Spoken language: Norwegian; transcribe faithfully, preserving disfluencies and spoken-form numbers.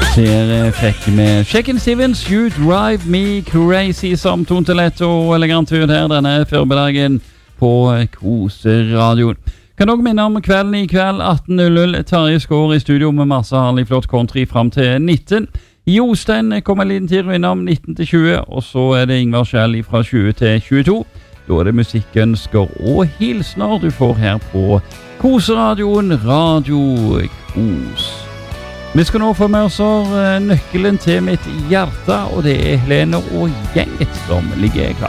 Ser frekk med Shakin' Stevens, You Drive Me Crazy, som tonte lett og elegant ut her denne formiddagen på Koseradioen. Kan dere minne om kvelden i kveld atten null null, Terje Skår i studio med masse herlig flott country frem til nitten. Jostein kommer en liten tid innom nitten til tjue, og så er det Ingvar Kjell fra tjue til tjueto. Da er det musikkønsker og hilsner du får her på Koseradioen, Radio Kos. Vi skal nå få med oss nøkkelen til mitt hjerte, og det er Helene og gjenget som ligger klar.